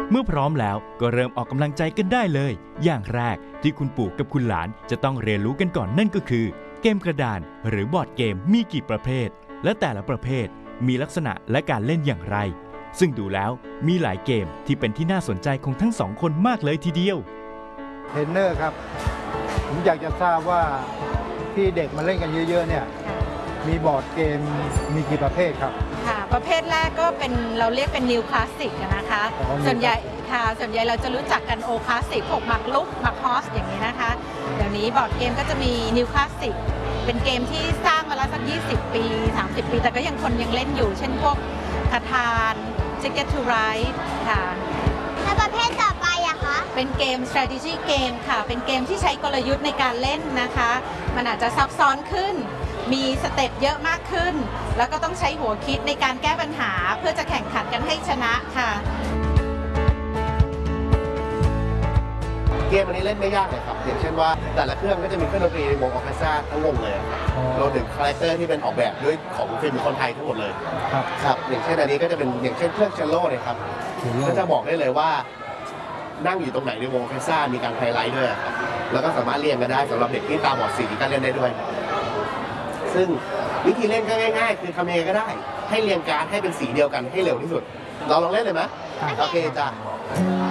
เมื่อพร้อมแล้วก็เริ่มออกกำลังใจกันได้เลยอย่างแรกที่คุณปู่กับคุณหลานจะต้องเรียนรู้กันก่อนนั่นก็คือเกมกระดานหรือบอร์ดเกมมีกี่ประเภทและแต่ละประเภทมีลักษณะและการเล่นอย่างไรซึ่งดูแล้วมีหลายเกมที่เป็นที่น่าสนใจของทั้งสองคนมากเลยทีเดียวเทรนเนอร์ครับผมอยากจะทราบว่าที่เด็กมาเล่นกันเยอะๆเนี่ยมีบอร์ดเกมมีกี่ประเภทครับค่ะประเภทแรกก็เป็นเราเรียกเป็นนิวคลาสสิกนะคะส่วนใหญ่เราจะรู้จักกันโอคลาสสิกพวกหมากลุกหมากฮอสอย่างนี้นะคะเดี๋ยวนี้บอร์ดเกมก็จะมีนิวคลาสสิกเป็นเกมที่สร้างมาแล้วสัก20 ปี 30 ปีแต่ก็ยังคนยังเล่นอยู่เช่นพวกคาทานTicket to Ride ค่ะแล้วประเภทต่อไปอะคะเป็นเกม strategy game ค่ะเป็นเกมที่ใช้กลยุทธ์ในการเล่นนะคะมันอาจจะซับซ้อนขึ้นมีสเต็ปเยอะมากขึ้นแล้วก็ต้องใช้หัวคิดในการแก้ปัญหาเพื่อจะแข่งขันกันให้ชนะค่ะเกมอันนี้เล่นไม่ยากเลยครับอย่างเช่นว่าแต่ละเครื่องก็จะมีเครื่องดนตรีในวงออร์เคสตราทั้งวงเลยเราถึงคาแรคเตอร์ที่เป็นออกแบบด้วยของฟิล์มคนไทยทั้งหมดเลยครับอย่างเช่นอันนี้ก็จะเป็นอย่างเช่นเครื่องเชลโล่เนี่ยครับก็จะบอกได้เลยว่านั่งอยู่ตรงไหนในวงออร์เคสตรามีการไฮไลท์ด้วยครับแล้วก็สามารถเรียงกันได้สำหรับเด็กที่ตาบอดสีก็เล่นได้ด้วยซึ่งวิธีเล่นก็ง่ายๆคือทำยังไงก็ได้ให้เรียงการ์ดให้เป็นสีเดียวกันให้เร็วที่สุดเราลองเล่นเลยไหมโอเคจ้ะ